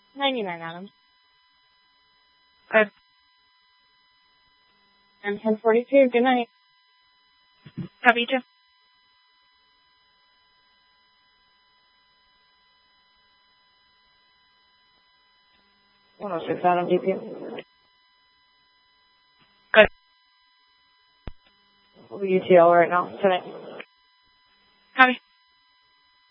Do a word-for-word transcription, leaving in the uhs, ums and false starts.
ninety-nine, Adam. Good. And ten forty-two, good night. Copy you too. one oh six, Adam, D P. Good. We'll be U T L right now, tonight.